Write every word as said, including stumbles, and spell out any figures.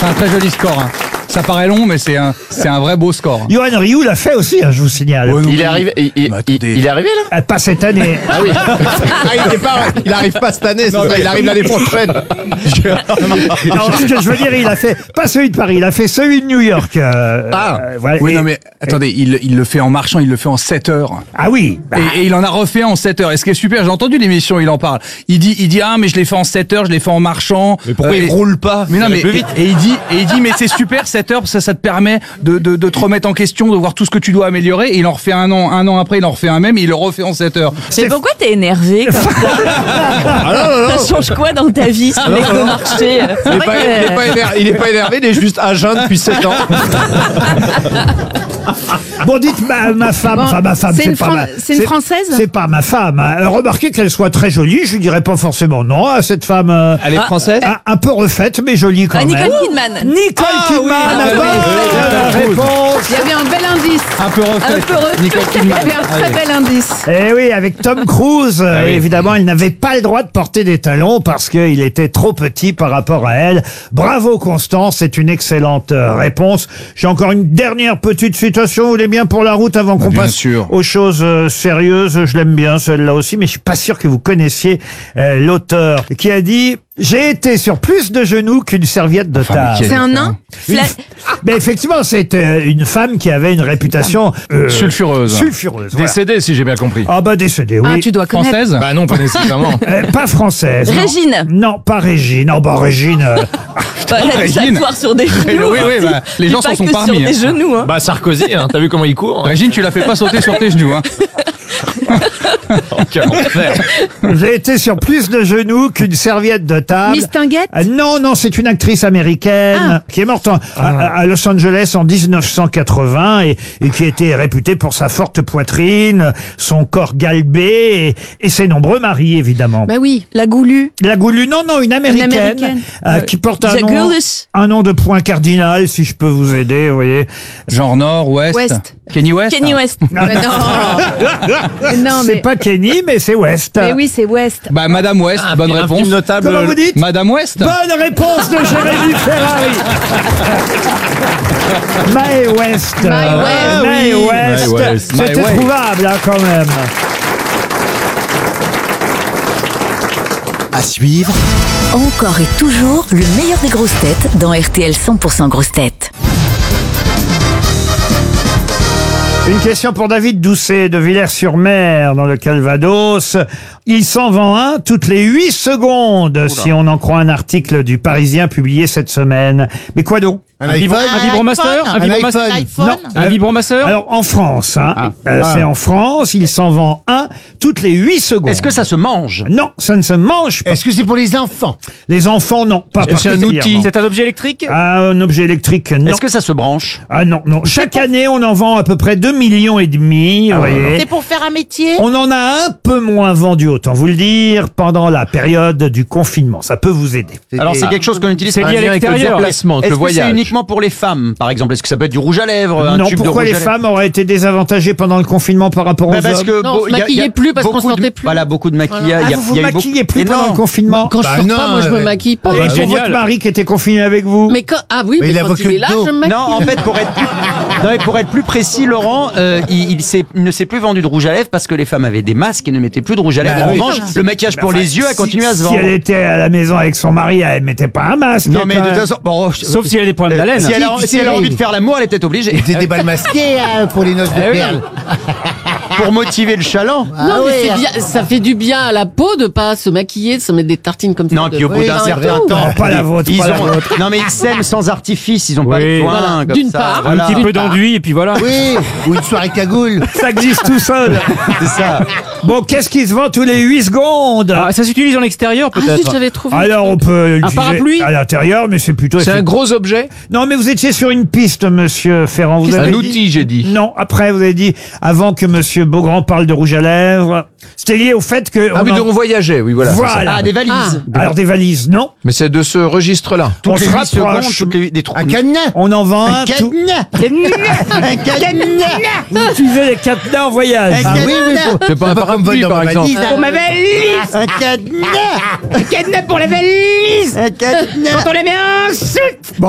C'est un très joli score. Hein. Ça paraît long, mais c'est un, c'est un vrai beau score. Johan Rioux l'a fait aussi, hein, je vous signale. Ouais, il est arrivé, il, il, il, il est arrivé là Ah, pas cette année. Ah oui. Ah, il, est pas, il arrive pas cette année, non, il arrive l'année prochaine. Non, ce que je veux dire, il a fait, pas celui de Paris, il a fait celui de New York. Euh, Ah, euh, voilà. oui, Et- non, mais attendez, il, il le fait en marchant, il le fait en sept heures. Ah oui. Bah, Et, et il en a refait en sept heures. Et ce qui est super, j'ai entendu l'émission, il en parle. Il dit, il dit, ah, mais je l'ai fait en sept heures, je l'ai fait en marchant. Mais pourquoi Euh, il et- roule pas? Mais non, Ça mais, va plus vite. et, et il dit, et il dit, mais c'est super sept heures, parce que ça, ça te permet de, de, de te remettre en question, de voir tout ce que tu dois améliorer. Et il en refait un an, un an après, il en refait un même, et il le refait en sept heures. Mais pourquoi t'es énervé comme ça Ça change quoi dans ta vie, ce mec de marché C'est Il est, vrai pas, que- il, est pas énervé, il est pas énervé, il est juste à jeun depuis sept ans. Bon, dites ma, ma femme, Bon, enfin ma femme, c'est c'est une pas Fran- ma, c'est une Française C'est pas ma femme. Hein. Remarquez qu'elle soit très jolie, je lui dirais pas forcément non à cette femme. euh, Elle est française? un, un peu refaite, mais jolie quand Ah, même. Nicole Kidman. Nicole Kidman, ah, la oui, bonne oui, oui, oui. réponse. Il y avait un bel indice. Un peu refait. Un peu refait. Nicole Il y Kidman. avait un très Allez. bel indice. Eh oui, avec Tom Cruise, euh, oui. évidemment, il n'avait pas le droit de porter des talons parce qu'il était trop petit par rapport à elle. Bravo Constance, c'est une excellente euh, réponse. J'ai encore une dernière petite citation, vous voulez bien pour la route avant qu'on bien passe sûr. aux choses euh, sérieuses. Je l'aime bien celle-là aussi, mais je suis pas sûr que vous connaissiez euh, l'auteur qui a dit « J'ai été sur plus de genoux qu'une serviette de Enfin, mais table quel- C'est un nain Une- Mais effectivement, c'est euh, une femme qui avait une réputation euh, Sulfureuse. sulfureuse. Voilà. Décédé, si j'ai bien compris. Ah bah décédée, oui. Ah, tu dois connaître. Française? Bah non, pas nécessairement. Euh, pas française. non. Régine. Non, pas Régine. Oh bah Régine. euh, Bah, elle a dû Régine. s'asseoir sur des genoux. Oui, oui, bah, les C'est gens pas s'en sont que pas sur remis, des hein. genoux. Hein. Bah Sarkozy, hein, t'as vu comment il court? Régine, tu la fais pas sauter sur tes genoux, hein. Quel enfer. J'ai été sur plus de genoux qu'une serviette de table. Miss Tinguette Ah, non, non, c'est une actrice américaine Ah. qui est morte en- à, à Los Angeles en dix-neuf cent quatre-vingts et, et qui était réputée pour sa forte poitrine, son corps galbé et, et ses nombreux maris, évidemment. Bah oui. La goulue. La Goulue, non, non, une américaine, Américaine. euh, qui porte un nom, Jagulus. un nom de point cardinal, si je peux vous aider, vous voyez. Genre Nord, Ouest. West. Kenny West. Kenny West. Mais non. Mais non, C'est mais. pas Kenny, mais c'est West. Mais oui, c'est West. Bah, Madame West, Ah, bonne un réponse. film notable. Comment vous dites Madame West. Bonne réponse de Jérémy Ferrari. Mae West. Mae Ah, West. Mae oui. West. Mae West. C'était Mae West. trouvable hein, quand même. À suivre, Encore et toujours le meilleur des grosses têtes dans R T L cent pour cent grosses têtes. Une question pour David Doucet de Villers-sur-Mer dans le Calvados. Il s'en vend un toutes les huit secondes si on en croit un article du Parisien publié cette semaine. Mais quoi donc? Un vibro- un vibromaster? Un vibromaster? Non. Un vibromasseur? Alors en France, hein, Ah. euh, Ah. c'est en France, il s'en vend un toutes les huit secondes. Est-ce que ça se mange? Non, ça ne se mange pas. Est-ce que c'est pour les enfants? Les enfants, non, pas C'est un outil. particulièrement. C'est un objet électrique? Ah, un objet électrique, non. Est-ce que ça se branche? Ah non, non. Chaque année, on en vend à peu près deux millions et demi, vous voyez. C'est pour faire un métier? On en a un peu moins vendu, autant vous le dire, pendant la période du confinement. Ça peut vous aider. Alors c'est quelque chose qu'on utilise C'est pour lié un à lien avec le l'extérieur. déplacement, avec Est-ce le que voyage. c'est uniquement pour les femmes, par exemple? Est-ce que ça peut être du rouge à lèvres, un Non, tube de pourquoi rouge les à lèvres? femmes auraient été désavantagées pendant le confinement par rapport aux Bah, parce hommes? que Non, beau- on se il y a- maquillait il y a plus parce qu'on beaucoup de- sortait plus. Voilà, beaucoup de maquillage. Voilà. il y a- Ah, vous il y vous a eu beaucoup- maquillez plus Et pendant non. le confinement? Quand Bah je sors non, pas, moi je me euh, maquille pas. Et bah, pour génial. votre mari qui était confiné avec vous? Mais quand, ah oui, Mais mais, il a quand votre il est là, dos. je me maquille. Non, en fait, pour être, non, mais pour être plus précis, Laurent, euh, il, il, s'est- il ne s'est plus vendu de rouge à lèvres parce que les femmes avaient des masques et ne mettaient plus de rouge à lèvres. Bah en oui. revanche, le maquillage pour les yeux a continué à se Si vendre. elle était à la maison avec son mari, elle mettait pas un masque. Non, mais de quand toute même. façon, bon, je- Sauf si elle a des problèmes euh, d'haleine. si elle a, Si, tu si elle a sais, envie de faire l'amour, elle est peut-être obligée. C'est des balles masquées hein, pour les noces de Eh oui. perles. Pour motiver le chaland. Ah Non, mais ouais. c'est bien, ça fait du bien à la peau de pas se maquiller, de se mettre des tartines comme ça. Non, de- puis au bout Oui, d'un non, certain tout. temps. Non, pas la vôtre, Ils pas la ont, vôtre. non, mais ils s'aiment sans artifice, ils ont pas Oui. besoin. Voilà. comme D'une ça, part. voilà. Un petit D'une peu part. d'enduit et puis voilà. Oui, ou une soirée cagoule. Ça existe tout seul. C'est ça. Bon, qu'est-ce qui se vend tous les huit secondes? Ah, ça s'utilise en extérieur Ah, peut-être. zut, j'avais trouvé. Alors on peut l'utiliser parapluie à l'intérieur, mais c'est plutôt. C'est un gros objet? Non, mais vous étiez sur une piste, Monsieur Ferrand. Vous avez Un dit- outil, j'ai dit. Non, après vous avez dit avant que Monsieur Beaugrand parle de rouge à lèvres. C'était lié au fait que. Ah on oui, en- donc on voyageait, oui, voilà. c'est ça. Voilà. Ah, des valises. Alors des valises, non. Mais c'est de ce registre-là. On Toutes les se huit secondes, rapproche. toutes les des trous. Un cadenas. On en vend un. Un tout- cadenas. Un cadenas. Vous utilisez les cadenas en voyage. Un Ah oui, cadenas. mais faut- C'est pas un comme parapluie, vol dans par ma exemple. valise. Pour ma valise! Un cadenas. Un cadenas pour la valise! Un cadenas. Quand on la met en soute!